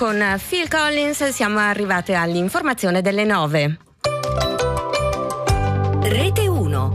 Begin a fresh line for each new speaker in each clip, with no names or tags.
con Phil Collins siamo arrivate all'informazione delle 9. Rete 1.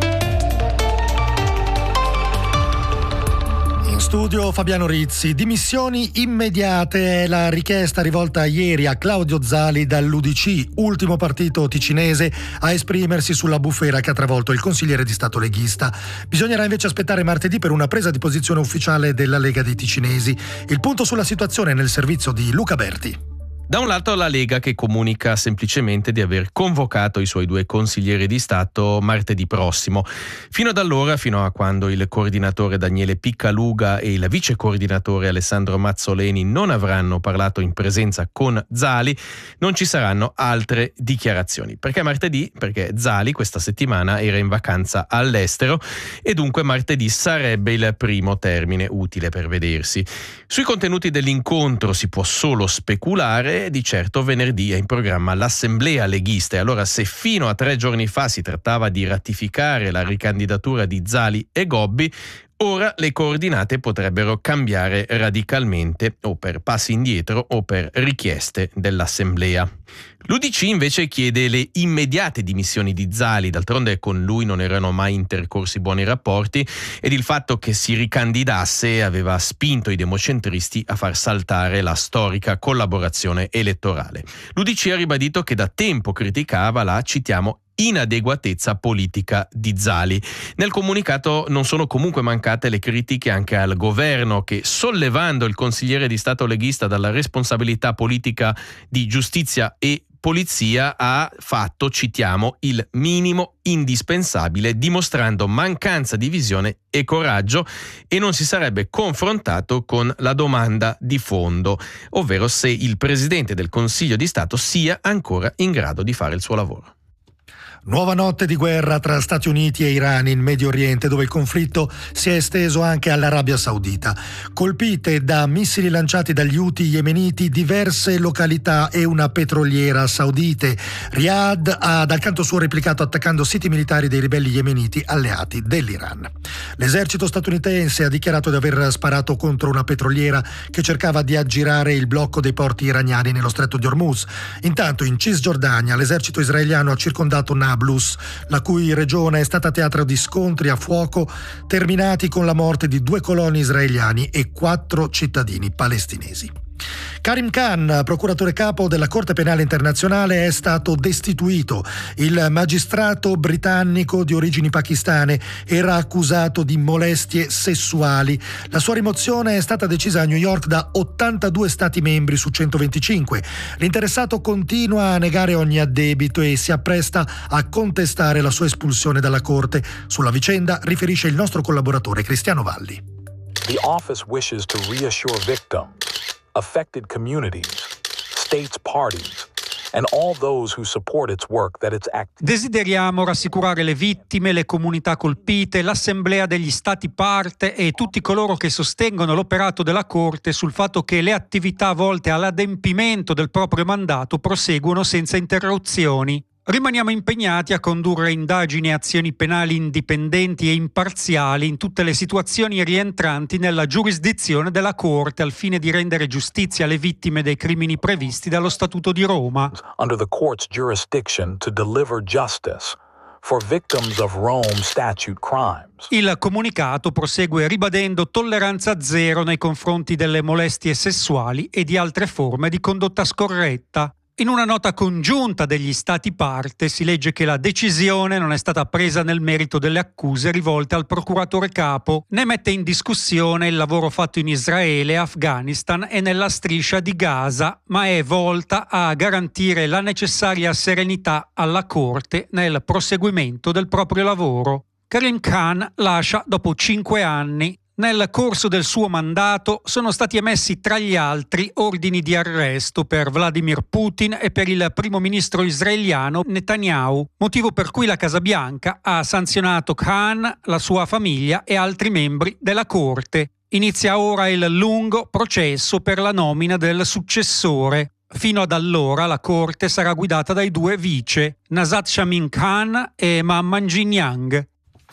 In studio Fabiano Rizzi. Dimissioni immediate è la richiesta rivolta ieri a Claudio Zali dall'UDC, ultimo partito ticinese a esprimersi sulla bufera che ha travolto il consigliere di Stato leghista. Bisognerà invece aspettare martedì per una presa di posizione ufficiale della Lega dei Ticinesi. Il punto sulla situazione nel servizio di Luca Berti.
Da un lato la Lega che comunica semplicemente di aver convocato i suoi 2 consiglieri di Stato martedì prossimo. Fino ad allora, fino a quando il coordinatore Daniele Piccaluga e il vice coordinatore Alessandro Mazzoleni non avranno parlato in presenza con Zali, non ci saranno altre dichiarazioni. Perché martedì? Perché Zali questa settimana era in vacanza all'estero e dunque martedì sarebbe il primo termine utile per vedersi. Sui contenuti dell'incontro si può solo speculare. Di certo venerdì è in programma l'assemblea leghista e allora se fino a 3 giorni fa si trattava di ratificare la ricandidatura di Zali e Gobbi, ora le coordinate potrebbero cambiare radicalmente o per passi indietro o per richieste dell'assemblea. L'UDC invece chiede le immediate dimissioni di Zali, d'altronde con lui non erano mai intercorsi buoni rapporti ed il fatto che si ricandidasse aveva spinto i democentristi a far saltare la storica collaborazione elettorale. L'UDC ha ribadito che da tempo criticava la, citiamo, inadeguatezza politica di Zali. Nel comunicato non sono comunque mancate le critiche anche al governo che, sollevando il consigliere di Stato leghista dalla responsabilità politica di giustizia e polizia, ha fatto, citiamo, il minimo indispensabile, dimostrando mancanza di visione e coraggio e non si sarebbe confrontato con la domanda di fondo, ovvero se il Presidente del Consiglio di Stato sia ancora in grado di fare il suo lavoro.
Nuova notte di guerra tra Stati Uniti e Iran in Medio Oriente, dove il conflitto si è esteso anche all'Arabia Saudita. Colpite da missili lanciati dagli Houthi yemeniti diverse località e una petroliera saudite. Riyadh ha dal canto suo replicato attaccando siti militari dei ribelli yemeniti alleati dell'Iran. L'esercito statunitense ha dichiarato di aver sparato contro una petroliera che cercava di aggirare il blocco dei porti iraniani nello stretto di Hormuz. Intanto in Cisgiordania l'esercito israeliano ha circondato Nablus, la cui regione è stata teatro di scontri a fuoco terminati con la morte di 2 coloni israeliani e 4 cittadini palestinesi. Karim Khan, procuratore capo della Corte Penale Internazionale, è stato destituito. Il magistrato britannico di origini pakistane era accusato di molestie sessuali. La sua rimozione è stata decisa a New York da 82 stati membri su 125. L'interessato continua a negare ogni addebito e si appresta a contestare la sua espulsione dalla Corte. Sulla vicenda riferisce il nostro collaboratore Cristiano Valli.
The office wishes to reassure victims, affected communities, states parties, and all those who support its work that its act.
Desideriamo rassicurare le vittime, le comunità colpite, l'Assemblea degli Stati parte e tutti coloro che sostengono l'operato della Corte sul fatto che le attività volte all'adempimento del proprio mandato proseguono senza interruzioni. Rimaniamo impegnati a condurre indagini e azioni penali indipendenti e imparziali in tutte le situazioni rientranti nella giurisdizione della Corte al fine di rendere giustizia alle vittime dei crimini previsti dallo Statuto di Roma.
Under the court's jurisdiction to deliver justice for victims of Rome Statute crimes.
Il comunicato prosegue ribadendo tolleranza zero nei confronti delle molestie sessuali e di altre forme di condotta scorretta. In una nota congiunta degli Stati parte si legge che la decisione non è stata presa nel merito delle accuse rivolte al procuratore capo, né mette in discussione il lavoro fatto in Israele, Afghanistan e nella striscia di Gaza, ma è volta a garantire la necessaria serenità alla Corte nel proseguimento del proprio lavoro. Karim Khan lascia dopo 5 anni. Nel corso del suo mandato sono stati emessi tra gli altri ordini di arresto per Vladimir Putin e per il primo ministro israeliano Netanyahu, motivo per cui la Casa Bianca ha sanzionato Khan, la sua famiglia e altri membri della Corte. Inizia ora il lungo processo per la nomina del successore. Fino ad allora la Corte sarà guidata dai 2 vice, Nazat Shamin Khan e Manjin Yang.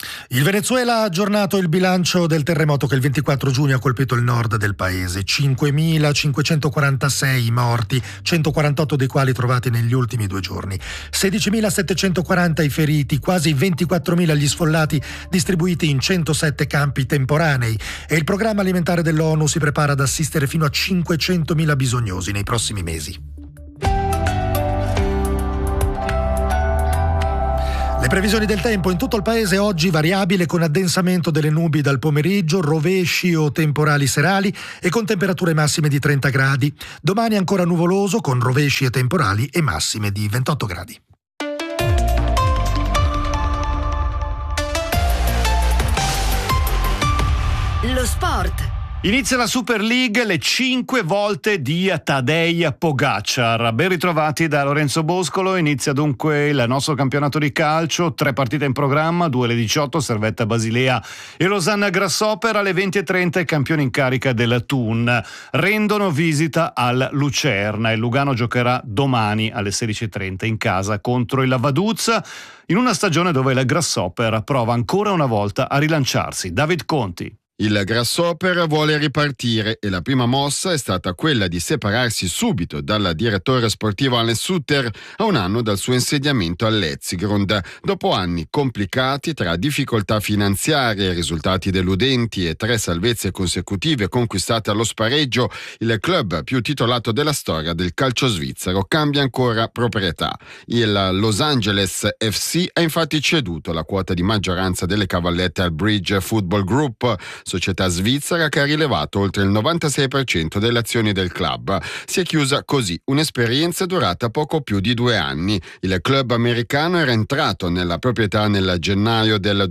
Il Venezuela ha aggiornato il bilancio del terremoto che il 24 giugno ha colpito il nord del paese. 5.546 morti, 148 dei quali trovati negli ultimi 2 giorni. 16.740 i feriti, quasi 24.000 gli sfollati distribuiti in 107 campi temporanei. E il programma alimentare dell'ONU si prepara ad assistere fino a 500.000 bisognosi nei prossimi mesi. Le previsioni del tempo in tutto il paese oggi variabile, con addensamento delle nubi dal pomeriggio, rovesci o temporali serali e con temperature massime di 30 gradi. Domani ancora nuvoloso con rovesci e temporali e massime di 28 gradi.
Lo sport.
Inizia la Super League, le 5 volte di Tadej Pogačar. Ben ritrovati da Lorenzo Boscolo. Inizia dunque il nostro campionato di calcio. 3 partite in programma, 2 alle 18, Servette Basilea e Lausanne Grasshopper. Alle 20:30 i campioni in carica del Thun rendono visita al Lucerna. Il Lugano giocherà domani alle 16:30 in casa contro il Vaduz, in una stagione dove il Grasshopper prova ancora una volta a rilanciarsi. David Conti.
Il Grasshopper vuole ripartire e la prima mossa è stata quella di separarsi subito dal direttore sportivo Arne Sutter a 1 anno dal suo insediamento all'Etzgrund. Dopo anni complicati tra difficoltà finanziarie, risultati deludenti e 3 salvezze consecutive conquistate allo spareggio, il club più titolato della storia del calcio svizzero cambia ancora proprietà. Il Los Angeles FC ha infatti ceduto la quota di maggioranza delle cavallette al Bridge Football Group, società svizzera che ha rilevato oltre il 96% delle azioni del club. Si è chiusa così un'esperienza durata poco più di 2 anni. Il club americano era entrato nella proprietà nel gennaio del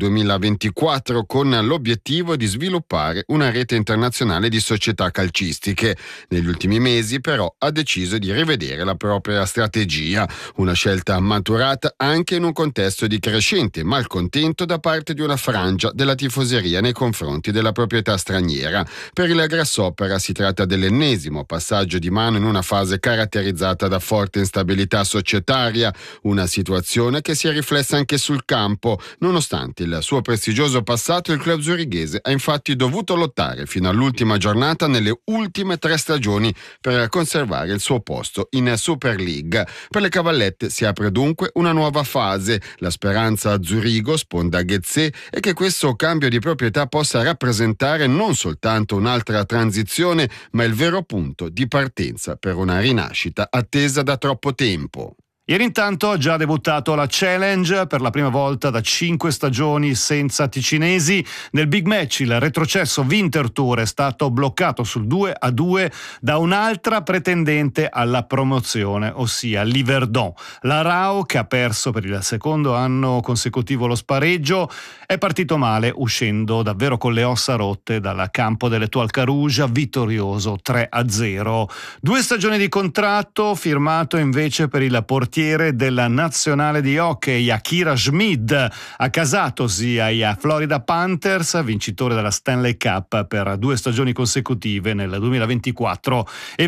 2024 con l'obiettivo di sviluppare una rete internazionale di società calcistiche. Negli ultimi mesi però ha deciso di rivedere la propria strategia, una scelta maturata anche in un contesto di crescente malcontento da parte di una frangia della tifoseria nei confronti della proprietà straniera. Per il Grasshopper si tratta dell'ennesimo passaggio di mano in una fase caratterizzata da forte instabilità societaria, una situazione che si è riflessa anche sul campo. Nonostante il suo prestigioso passato, il club zurighese ha infatti dovuto lottare fino all'ultima giornata nelle ultime 3 stagioni per conservare il suo posto in Super League. Per le cavallette si apre dunque una nuova fase. La speranza a Zurigo, sponda Ghezzé, è che questo cambio di proprietà possa rappresentare non soltanto un'altra transizione, ma il vero punto di partenza per una rinascita attesa da troppo tempo.
Ieri intanto ha già debuttato la Challenge per la prima volta da 5 stagioni senza ticinesi. Nel big match il retrocesso Winterthur è stato bloccato sul 2-2 da un'altra pretendente alla promozione, ossia l'Yverdon. La Rao, che ha perso per il secondo anno consecutivo lo spareggio, è partito male, uscendo davvero con le ossa rotte dal campo dell'Étoile Carouge, vittorioso 3-0. 2 stagioni di contratto, firmato invece per il portiere della nazionale di hockey Akira Schmid, accasatosi ai Florida Panthers, vincitore della Stanley Cup per 2 stagioni consecutive nel 2024 e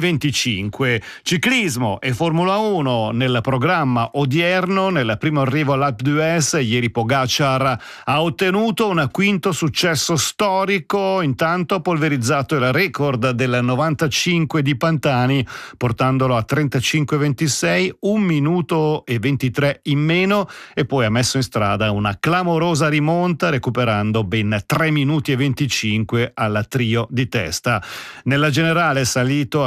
25. Ciclismo e Formula 1 nel programma odierno. Nel primo arrivo all'Alpe d'Huez ieri Pogačar ha ottenuto un 5° successo storico, intanto ha polverizzato il record del 95 di Pantani portandolo a 35-26, 1 minuto e 23 in meno, e poi ha messo in strada una clamorosa rimonta recuperando ben 3 minuti e 25 al trio di testa. Nella generale è salito a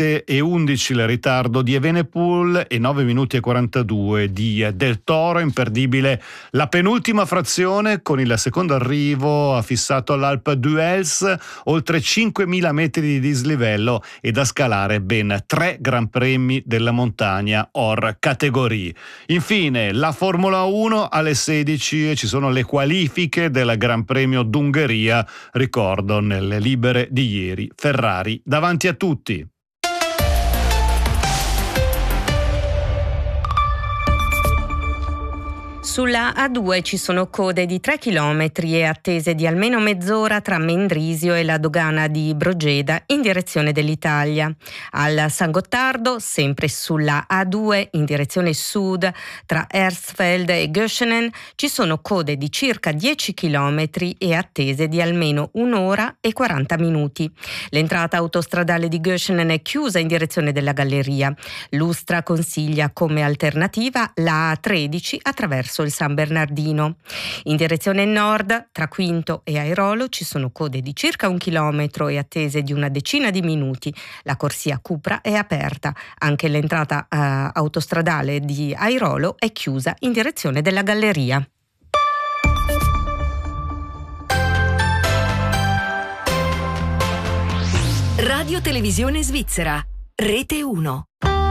7:11 il ritardo di Evenepoel e 9 minuti e 42 di Del Toro. Imperdibile la penultima frazione con il secondo arrivo affissato all'Alpe d'Huez, oltre 5.000 metri di dislivello e da scalare ben 3 Gran Premi della montagna or categoria. Infine la Formula 1 alle 16 e ci sono le qualifiche del Gran Premio d'Ungheria. Ricordo nelle libere di ieri Ferrari davanti a tutti.
Sulla A2 ci sono code di 3 km e attese di almeno mezz'ora tra Mendrisio e la dogana di Brogeda in direzione dell'Italia. Al San Gottardo, sempre sulla A2 in direzione sud tra Hersfeld e Göschenen, ci sono code di circa 10 km e attese di almeno 1 ora e 40 minuti. L'entrata autostradale di Göschenen è chiusa in direzione della galleria. L'Ustra consiglia come alternativa la A13 attraverso il San Bernardino. In direzione nord, tra Quinto e Airolo, ci sono code di circa 1 chilometro e attese di una decina di minuti. La corsia Cupra è aperta. Anche l'entrata autostradale di Airolo è chiusa in direzione della galleria.
Radio Televisione Svizzera, Rete 1.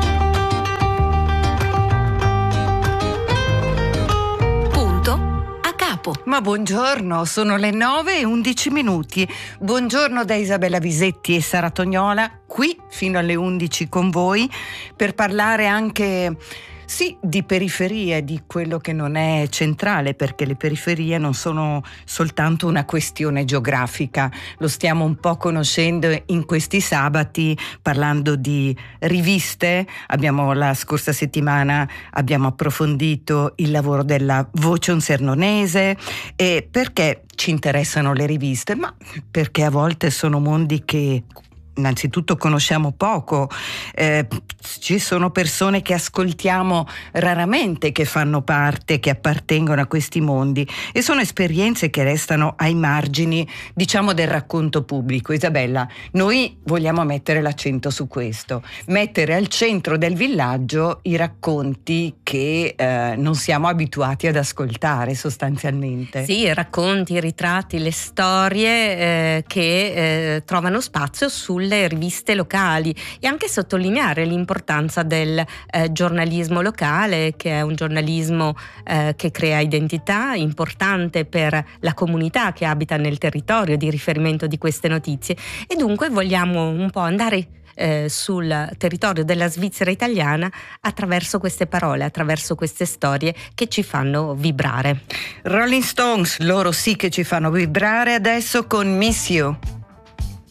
Ma buongiorno, sono le 9:11. Buongiorno da Isabella Visetti e Sara Tognola, qui fino alle 11 con voi per parlare anche di periferie, di quello che non è centrale, perché le periferie non sono soltanto una questione geografica. Lo stiamo un po' conoscendo in questi sabati parlando di riviste. La scorsa settimana abbiamo approfondito il lavoro della Voce Unsernonese. E perché ci interessano le riviste? Ma perché a volte sono mondi che innanzitutto conosciamo poco, ci sono persone che ascoltiamo raramente, che fanno parte, che appartengono a questi mondi, e sono esperienze che restano ai margini, del racconto pubblico. Isabella, noi vogliamo mettere l'accento su questo, mettere al centro del villaggio i racconti che non siamo abituati ad ascoltare sostanzialmente.
Sì, i racconti, i ritratti, le storie che trovano spazio sulle riviste locali, e anche sottolineare l'importanza del giornalismo locale, che è un giornalismo che crea identità, importante per la comunità che abita nel territorio di riferimento di queste notizie. E dunque vogliamo un po' andare sul territorio della Svizzera italiana attraverso queste parole, attraverso queste storie che ci fanno vibrare.
Rolling Stones, loro sì che ci fanno vibrare adesso con Miss You.